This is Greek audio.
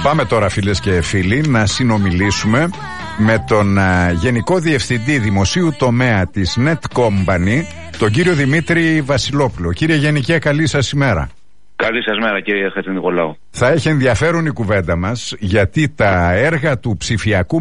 Πάμε τώρα, φίλες και φίλοι, να συνομιλήσουμε με τον Γενικό Διευθυντή Δημοσίου Τομέα της Net Company, τον κύριο Δημήτρη Βασιλόπουλο. Κύριε Γενικέ, καλή σας ημέρα. Καλή σας μέρα, κύριε Χατζηνικολάου. Θα έχει ενδιαφέρον η κουβέντα μας, γιατί τα έργα του ψηφιακού